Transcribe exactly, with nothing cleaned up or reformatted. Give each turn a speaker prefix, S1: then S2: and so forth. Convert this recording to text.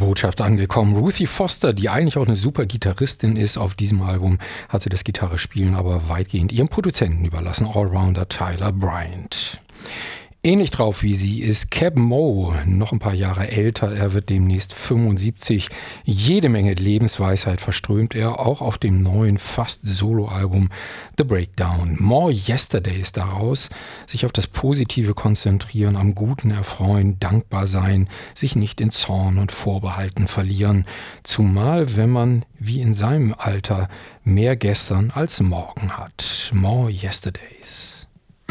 S1: Botschaft angekommen. Ruthie Foster, die eigentlich auch eine super Gitarristin ist, auf diesem Album hat sie das Gitarrespielen aber weitgehend ihrem Produzenten überlassen, Allrounder Tyler Bryant. Ähnlich drauf wie sie ist Keb Mo, noch ein paar Jahre älter, er wird demnächst fünfundsiebzig. Jede Menge Lebensweisheit verströmt er, auch auf dem neuen Fast-Solo-Album The Breakdown. More Yesterdays daraus, sich auf das Positive konzentrieren, am Guten erfreuen, dankbar sein, sich nicht in Zorn und Vorbehalten verlieren. Zumal, wenn man, wie in seinem Alter, mehr gestern als morgen hat. More Yesterdays.